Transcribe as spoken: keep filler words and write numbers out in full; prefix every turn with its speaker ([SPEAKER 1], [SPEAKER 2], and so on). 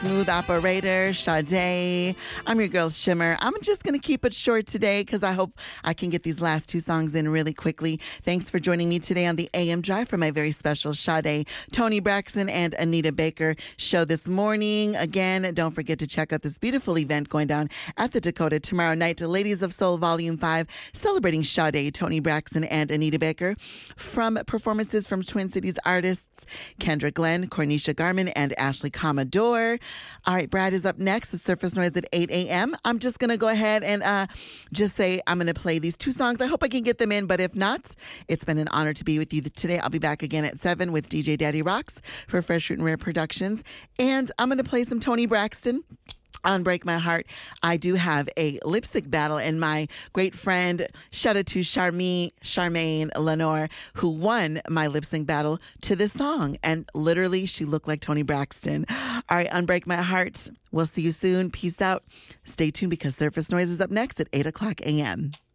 [SPEAKER 1] Smooth Operator, Sade. I'm your girl Shimmer. I'm just going to keep it short today because I hope I can get these last two songs in really quickly. Thanks for joining me today on the A M Drive for my very special Sade, Toni Braxton, and Anita Baker show this morning. Again, don't forget to check out this beautiful event going down at the Dakota tomorrow night. Ladies of Soul Volume five, celebrating Sade, Toni Braxton, and Anita Baker. From performances from Twin Cities artists Kendra Glenn, Cornisha Garman, and Ashley Commodore. All right, Brad is up next. The Surface Noise at eight a.m. I'm just going to go ahead and uh, just say I'm going to play these two songs. I hope I can get them in, but if not, it's been an honor to be with you today. I'll be back again at seven with D J Daddy Rocks for Fresh Fruit and Rare Productions. And I'm going to play some Toni Braxton. On Break My Heart, I do have a lip sync battle, and my great friend, shout out to Charmaine, Charmaine Lenore, who won my lip sync battle to this song. And literally, she looked like Toni Braxton. All right, on Break My Heart, we'll see you soon. Peace out. Stay tuned because Surface Noise is up next at eight o'clock a.m.